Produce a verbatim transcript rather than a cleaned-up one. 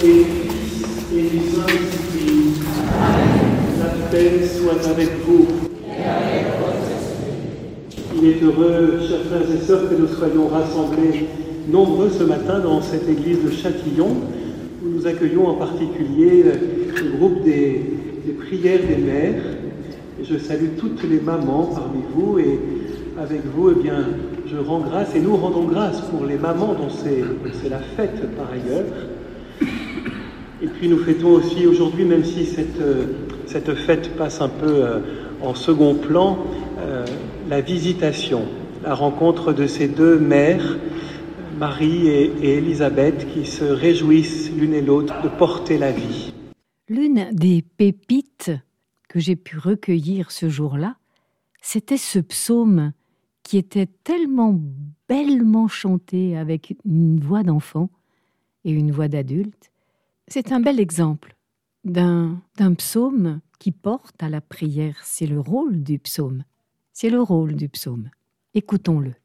et du Fils et du Saint-Esprit. La paix soit avec vous. Il est heureux, chers frères et sœurs, que nous soyons rassemblés nombreux ce matin dans cette église de Châtillon, où nous accueillons en particulier le groupe des, des prières des mères. Et je salue toutes les mamans parmi vous, et avec vous, eh bien, je rends grâce, et nous rendons grâce pour les mamans dont c'est, c'est la fête par ailleurs. Et puis nous fêtons aussi aujourd'hui, même si cette, cette fête passe un peu en second plan, euh, la visitation, la rencontre de ces deux mères, Marie et, et Élisabeth, qui se réjouissent l'une et l'autre de porter la vie. L'une des pépites que j'ai pu recueillir ce jour-là, c'était ce psaume qui était tellement bellement chanté avec une voix d'enfant et une voix d'adulte. C'est un bel exemple d'un, d'un psaume qui porte à la prière. C'est le rôle du psaume. C'est le rôle du psaume. Écoutons-le.